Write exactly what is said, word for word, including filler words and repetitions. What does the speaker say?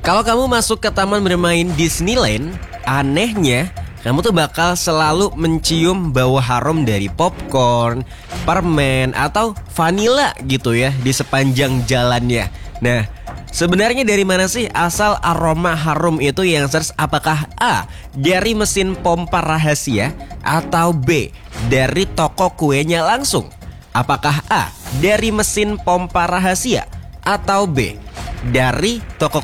Kalau kamu masuk ke taman bermain Disneyland, anehnya kamu tuh bakal selalu mencium bau harum dari popcorn, permen, atau vanila gitu ya di sepanjang jalannya. Nah, sebenarnya dari mana sih asal aroma harum itu yang search? Apakah A, dari mesin pompa rahasia, atau B, dari toko kuenya langsung? Apakah A, dari mesin pompa rahasia, atau B, dari toko